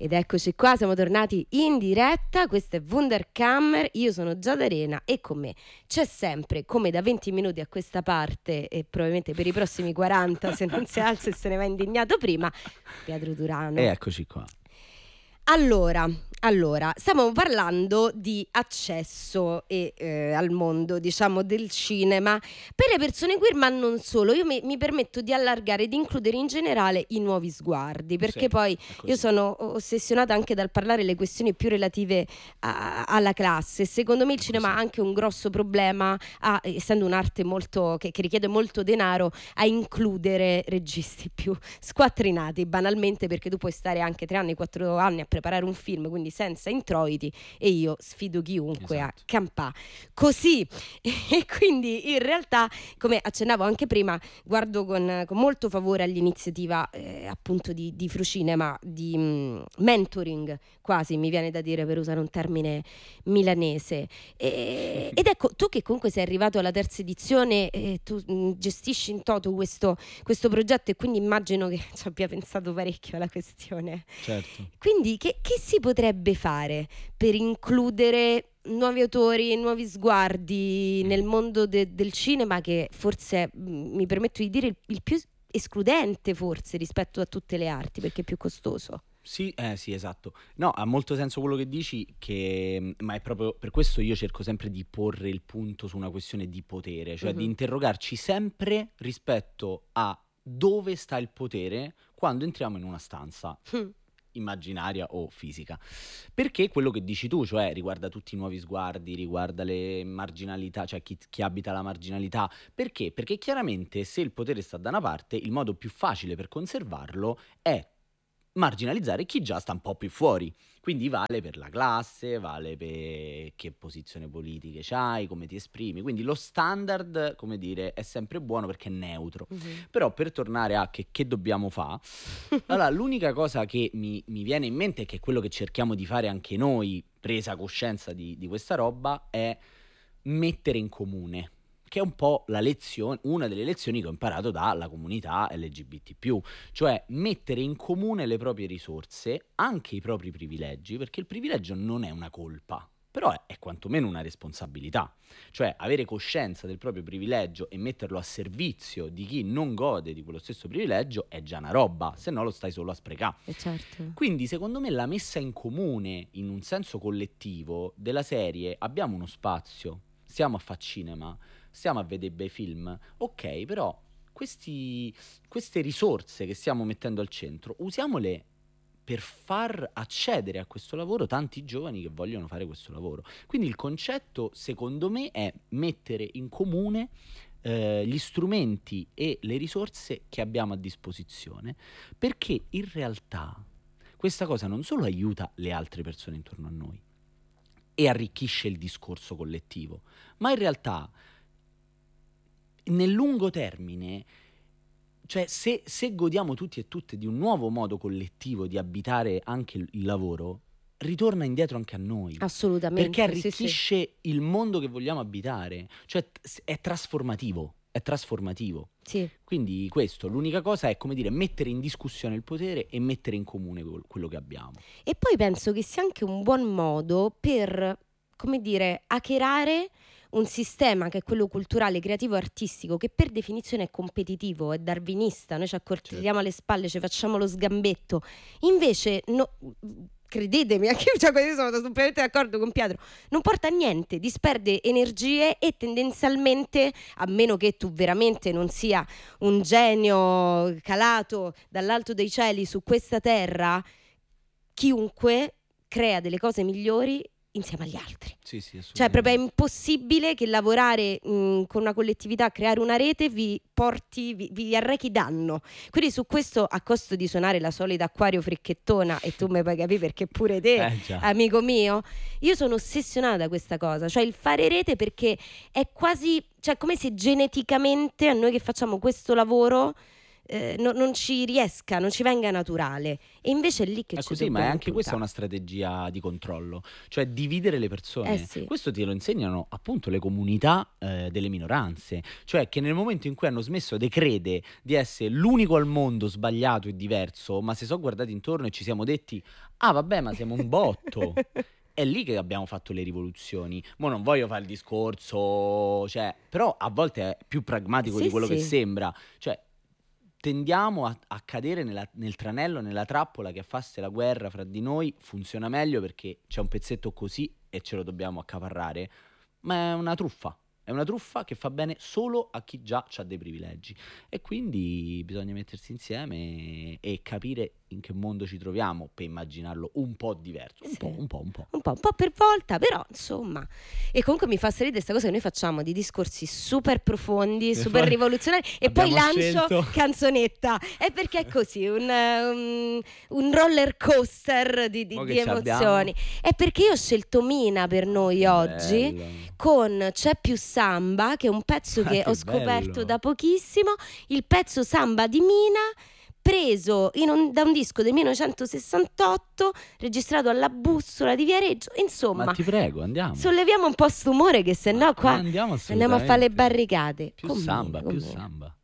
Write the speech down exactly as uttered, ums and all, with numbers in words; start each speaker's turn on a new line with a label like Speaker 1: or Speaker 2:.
Speaker 1: Ed eccoci qua, siamo tornati in diretta, questo è Wunderkammer, io sono Giada Arena e con me c'è sempre, come da venti minuti a questa parte e probabilmente per i prossimi quaranta se non si alza e se ne va indignato prima, Pietro Turano.
Speaker 2: E eccoci qua.
Speaker 1: Allora, allora, stiamo parlando di accesso e, eh, al mondo, diciamo, del cinema per le persone queer, ma non solo. Io mi, mi permetto di allargare, di includere in generale i nuovi sguardi, perché
Speaker 2: Sì,
Speaker 1: poi io sono ossessionata anche dal parlare le questioni più relative a, alla classe. Secondo me il cinema ha anche un grosso problema, a, essendo un'arte molto che, che richiede molto denaro, a includere registi più squattrinati, banalmente, perché tu puoi stare anche tre anni, quattro anni a preparare un film, quindi senza introiti, e io sfido chiunque
Speaker 2: esatto.
Speaker 1: a campà così. E quindi in realtà, come accennavo anche prima, guardo con, con molto favore all'iniziativa eh, appunto di, di Frucinema, di mh, mentoring, quasi mi viene da dire, per usare un termine milanese. E, ed ecco, tu che comunque sei arrivato alla terza edizione, eh, tu mh, gestisci in toto questo, questo progetto e quindi immagino che ci abbia pensato parecchio alla questione.
Speaker 2: Certo.
Speaker 1: Quindi che, che si potrebbe fare per includere nuovi autori, nuovi sguardi nel mondo de- del cinema, che forse, mh, mi permetto di dire, il, il più escludente forse rispetto a tutte le arti, perché è più costoso.
Speaker 2: Sì, eh, sì, esatto. No, ha molto senso quello che dici, che, ma è proprio per questo io cerco sempre di porre il punto su una questione di potere, cioè
Speaker 1: Mhm.
Speaker 2: di interrogarci sempre rispetto a dove sta il potere quando entriamo in una stanza
Speaker 1: Mm.
Speaker 2: immaginaria o fisica. Perché quello che dici tu, cioè riguarda tutti i nuovi sguardi, riguarda le marginalità, cioè chi, chi abita la marginalità. Perché? Perché chiaramente se il potere sta da una parte, il modo più facile per conservarlo è marginalizzare chi già sta un po' più fuori. Quindi vale per la classe, vale per che posizione politica c'hai, come ti esprimi. Quindi lo standard, come dire, è sempre buono perché è neutro.
Speaker 1: Mhm.
Speaker 2: Però per tornare a che, che dobbiamo fare, allora l'unica cosa che mi, mi viene in mente, che è quello che cerchiamo di fare anche noi, presa coscienza di, di questa roba, è mettere in comune, che è un po' la lezione, una delle lezioni che ho imparato dalla comunità L G B T più, cioè mettere in comune le proprie risorse, anche i propri privilegi, perché il privilegio non è una colpa, però è, è quantomeno una responsabilità. Cioè avere coscienza del proprio privilegio e metterlo a servizio di chi non gode di quello stesso privilegio è già una roba, se no lo stai solo a sprecare.
Speaker 1: E certo.
Speaker 2: Quindi secondo me la messa in comune in un senso collettivo della serie, abbiamo uno spazio, stiamo a fare cinema, stiamo a vedere bei film, ok, però questi, queste risorse che stiamo mettendo al centro, usiamole per far accedere a questo lavoro tanti giovani che vogliono fare questo lavoro. Quindi il concetto, secondo me, è mettere in comune eh, gli strumenti e le risorse che abbiamo a disposizione, perché in realtà questa cosa non solo aiuta le altre persone intorno a noi e arricchisce il discorso collettivo, ma in realtà nel lungo termine, cioè se, se godiamo tutti e tutte di un nuovo modo collettivo di abitare anche il, il lavoro, ritorna indietro anche a noi.
Speaker 1: Assolutamente.
Speaker 2: Perché
Speaker 1: sì,
Speaker 2: arricchisce
Speaker 1: sì.
Speaker 2: il mondo che vogliamo abitare, cioè t- è trasformativo, è trasformativo.
Speaker 1: Sì.
Speaker 2: Quindi questo, l'unica cosa è, come dire, mettere in discussione il potere e mettere in comune quel- quello che abbiamo.
Speaker 1: E poi penso che sia anche un buon modo per, come dire, hackerare un sistema che è quello culturale, creativo, artistico, che per definizione è competitivo, è darwinista. Noi ci accortigliamo alle spalle, ci facciamo lo sgambetto. Invece, no, credetemi, anche io, cioè, io sono assolutamente d'accordo con Pietro, non porta a niente, disperde energie e tendenzialmente, a meno che tu veramente non sia un genio calato dall'alto dei cieli su questa terra, chiunque crea delle cose migliori insieme agli altri.
Speaker 2: Sì, sì,
Speaker 1: Cioè proprio è
Speaker 2: assolutamente.
Speaker 1: impossibile che lavorare mh, con una collettività, creare una rete vi porti, vi, vi arrechi danno. Quindi su questo, a costo di suonare la solita acquario fricchettona, e tu mi puoi capire perché pure te,
Speaker 2: Eh già.
Speaker 1: amico mio, io sono ossessionata da questa cosa, cioè il fare rete, perché è quasi, cioè come se geneticamente a noi che facciamo questo lavoro eh, no- non ci riesca, non ci venga naturale. E invece è lì che
Speaker 2: È
Speaker 1: ci
Speaker 2: così, ma è
Speaker 1: dobbiamo
Speaker 2: anche questa è una
Speaker 1: puntare.
Speaker 2: strategia di controllo, cioè dividere le
Speaker 1: Eh
Speaker 2: persone.
Speaker 1: sì,
Speaker 2: Questo te lo insegnano appunto le comunità eh, delle minoranze, cioè che nel momento in cui hanno smesso di credere di essere l'unico al mondo sbagliato e diverso, ma si sono guardati intorno e ci siamo detti, ah vabbè, ma siamo un botto. È lì che abbiamo fatto le rivoluzioni. Mo' non voglio fare il discorso, cioè, però a volte è più pragmatico di
Speaker 1: sì,
Speaker 2: quello che
Speaker 1: sì.
Speaker 2: sembra. Cioè, tendiamo a, a cadere nella- nel tranello, nella trappola che a farsi la guerra fra di noi funziona meglio perché c'è un pezzetto così e ce lo dobbiamo accaparrare. Ma è una truffa. È una truffa che fa bene solo a chi già ha dei privilegi. E quindi bisogna mettersi insieme e capire in che mondo ci troviamo per immaginarlo un po' diverso. Un
Speaker 1: Sì.
Speaker 2: po', un po', un po'.
Speaker 1: Un po', un po' per volta, però insomma. E comunque mi fa sorridere questa cosa che noi facciamo di discorsi super profondi, super
Speaker 2: poi
Speaker 1: rivoluzionari e poi
Speaker 2: abbiamo
Speaker 1: lancio
Speaker 2: scelto-
Speaker 1: canzonetta. È perché è così, un, eh, un- un roller coaster di, di-
Speaker 2: Mo'
Speaker 1: di
Speaker 2: che ci
Speaker 1: emozioni. È perché io ho scelto Mina per noi
Speaker 2: Che
Speaker 1: oggi
Speaker 2: bello.
Speaker 1: con C'è più samba, che è un pezzo
Speaker 2: Ah,
Speaker 1: che
Speaker 2: che
Speaker 1: ho scoperto
Speaker 2: bello.
Speaker 1: da pochissimo, il pezzo Samba di Mina, preso in un- da un disco del millenovecentosessantotto, registrato alla Bussola di Viareggio.
Speaker 2: Ma
Speaker 1: Insomma,
Speaker 2: ti prego, andiamo.
Speaker 1: solleviamo un po' st'umore che se
Speaker 2: Ma-
Speaker 1: no qua
Speaker 2: ma andiamo
Speaker 1: andiamo a fare le
Speaker 2: assolutamente.
Speaker 1: barricate.
Speaker 2: Più
Speaker 1: Con
Speaker 2: samba,
Speaker 1: Mina,
Speaker 2: più
Speaker 1: con Mina.
Speaker 2: samba.